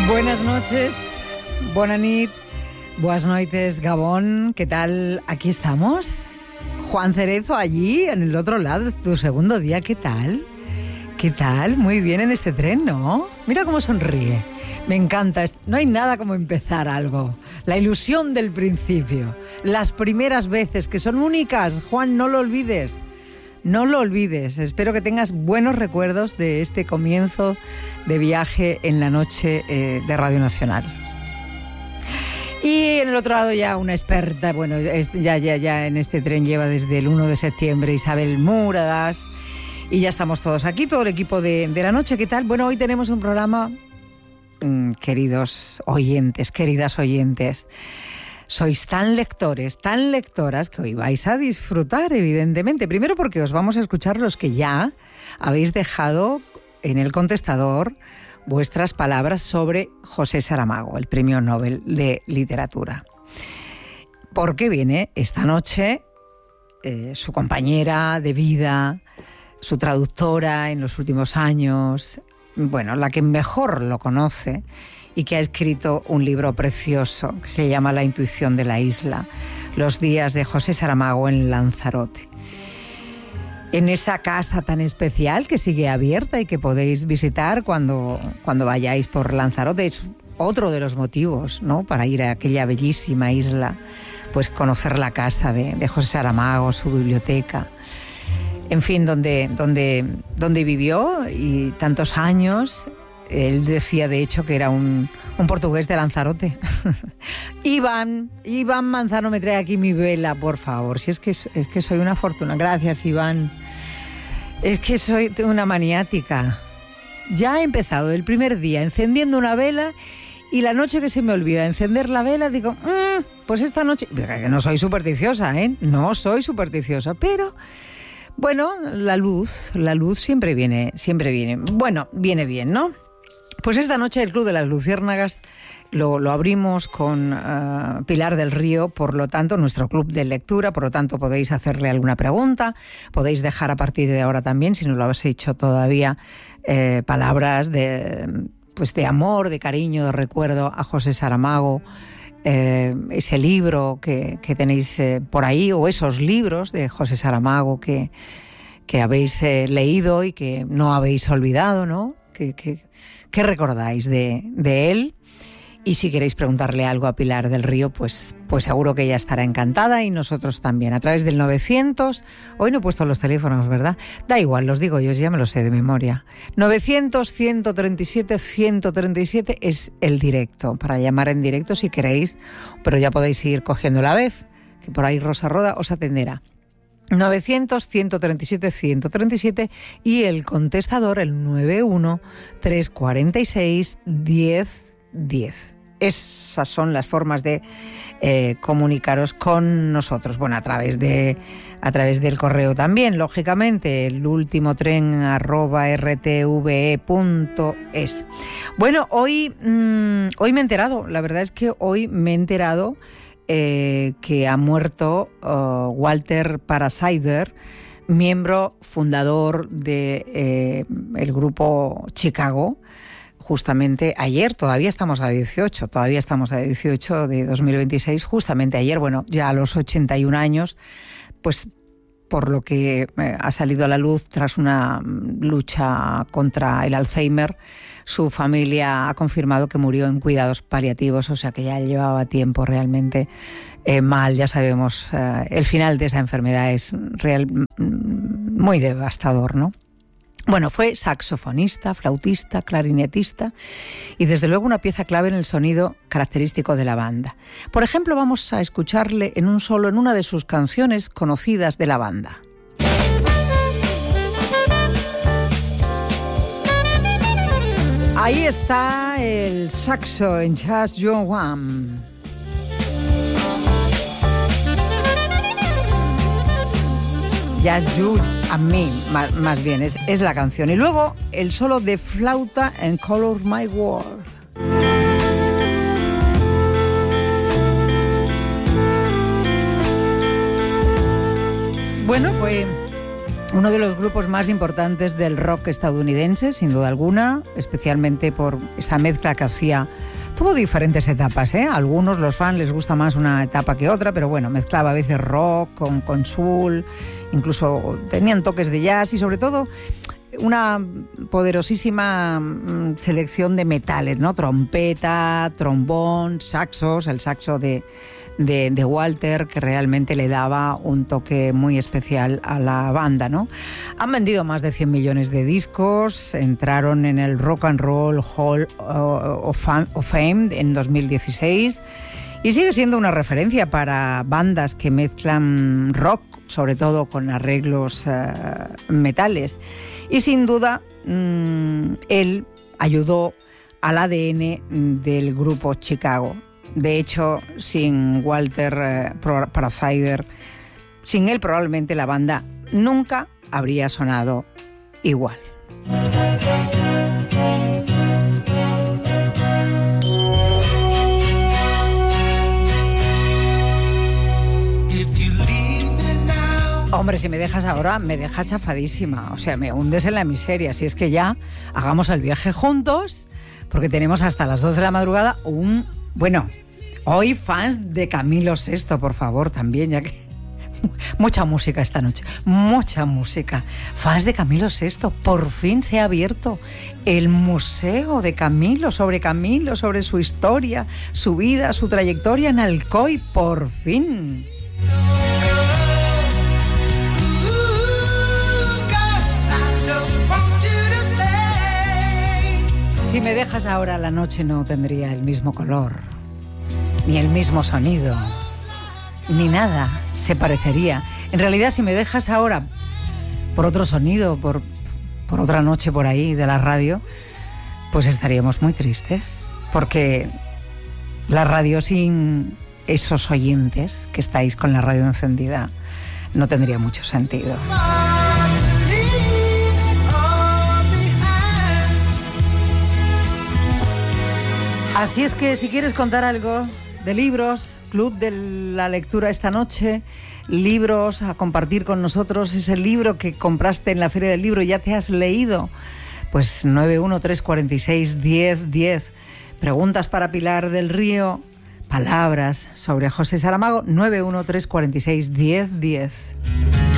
Buenas noches, bona nit, buenas noites, Gabón, ¿qué tal? Aquí estamos. Juan Cerezo allí, en el otro lado, tu segundo día, ¿qué tal? ¿Qué tal? Muy bien en este tren, ¿no? Mira cómo sonríe. Me encanta. No hay nada como empezar algo. La ilusión del principio. Las primeras veces, que son únicas. Juan, no lo olvides. No lo olvides. Espero que tengas buenos recuerdos de este comienzo de viaje en la noche de Radio Nacional. Y en el otro lado ya una experta, bueno, ya en este tren lleva desde el 1 de septiembre Isabel Muradas. Y ya estamos todos aquí, todo el equipo de la noche. ¿Qué tal? Bueno, hoy tenemos un programa, queridos oyentes, queridas oyentes. Sois tan lectores, tan lectoras, que hoy vais a disfrutar, evidentemente. Primero porque os vamos a escuchar los que ya habéis dejado en el contestador vuestras palabras sobre José Saramago, el Premio Nobel de Literatura. Porque viene esta noche su compañera de vida, su traductora en los últimos años, bueno, la que mejor lo conoce y que ha escrito un libro precioso que se llama La intuición de la isla, los días de José Saramago en Lanzarote. En esa casa tan especial que sigue abierta y que podéis visitar cuando vayáis por Lanzarote. Es otro de los motivos, ¿no?, para ir a aquella bellísima isla, pues conocer la casa de José Saramago, su biblioteca. En fin, donde vivió y tantos años. Él decía, de hecho, que era un portugués de Lanzarote. Iván Manzano, me trae aquí mi vela, por favor. Si es que soy una fortuna. Gracias, Iván. Es que soy una maniática. Ya he empezado el primer día encendiendo una vela y la noche que se me olvida encender la vela, digo, pues esta noche... Que no soy supersticiosa, ¿eh? No soy supersticiosa, pero... Bueno, la luz siempre viene. Bueno, viene bien, ¿no? Pues esta noche el Club de las Luciérnagas lo abrimos con Pilar del Río, por lo tanto, nuestro club de lectura, por lo tanto podéis hacerle alguna pregunta, podéis dejar a partir de ahora también, si no lo habéis hecho todavía, palabras de amor, de cariño, de recuerdo a José Saramago, ese libro que tenéis por ahí, o esos libros de José Saramago que habéis leído y que no habéis olvidado, ¿no? ¿Qué recordáis de él? Y si queréis preguntarle algo a Pilar del Río, pues seguro que ella estará encantada, y nosotros también, a través del 900... Hoy no he puesto los teléfonos, ¿verdad? Da igual, los digo yo, ya me los sé de memoria. 900-137-137 es el directo, para llamar en directo si queréis, pero ya podéis ir cogiendo la vez, que por ahí Rosa Roda os atenderá. 900-137-137 y el contestador, el 91-346-1010. Esas son las formas de comunicaros con nosotros. Bueno, a través del correo también, lógicamente, el ultimoTren@rtve.es. Bueno, hoy me he enterado, la verdad es que hoy me he enterado que ha muerto Walter Parasaider, miembro fundador de el grupo Chicago. Justamente ayer, todavía estamos a 18 de 2026, justamente ayer, bueno, ya a los 81 años, pues por lo que ha salido a la luz tras una lucha contra el Alzheimer, su familia ha confirmado que murió en cuidados paliativos, o sea que ya llevaba tiempo realmente mal. Ya sabemos, el final de esa enfermedad es muy devastador, ¿no? Bueno, fue saxofonista, flautista, clarinetista y desde luego una pieza clave en el sonido característico de la banda. Por ejemplo, vamos a escucharle en un solo en una de sus canciones conocidas de la banda. Ahí está el saxo en Just You One. Just You and Me, más bien, es la canción. Y luego el solo de flauta en Color My World. Bueno, fue Uno de los grupos más importantes del rock estadounidense, sin duda alguna, especialmente por esa mezcla que hacía. Tuvo diferentes etapas, ¿eh? A algunos, los fans, les gusta más una etapa que otra, pero bueno, mezclaba a veces rock con soul, incluso tenían toques de jazz y sobre todo una poderosísima selección de metales, ¿no? Trompeta, trombón, saxos, el saxo de Walter, que realmente le daba un toque muy especial a la banda, ¿no? Han vendido más de 100 millones de discos, entraron en el Rock and Roll Hall of Fame en 2016 y sigue siendo una referencia para bandas que mezclan rock, sobre todo con arreglos metales. Y sin duda, él ayudó al ADN del grupo Chicago. De hecho, sin Walter Paracyder, sin él probablemente la banda nunca habría sonado igual. Hombre, si me dejas ahora, me dejas chafadísima. O sea, me hundes en la miseria. Si es que ya hagamos el viaje juntos, porque tenemos hasta las 2 de la madrugada Bueno, hoy fans de Camilo VI, por favor, también, ya que mucha música esta noche, mucha música. Fans de Camilo VI, por fin se ha abierto el museo de Camilo, sobre su historia, su vida, su trayectoria en Alcoy, por fin. Si me dejas ahora, la noche no tendría el mismo color, ni el mismo sonido, ni nada se parecería. En realidad, si me dejas ahora por otro sonido, por otra noche por ahí de la radio, pues estaríamos muy tristes, porque la radio sin esos oyentes que estáis con la radio encendida no tendría mucho sentido. Así es que si quieres contar algo de libros, Club de la Lectura esta noche, libros a compartir con nosotros, ese libro que compraste en la Feria del Libro y ya te has leído, pues 913461010. Preguntas para Pilar del Río, palabras sobre José Saramago, 913461010.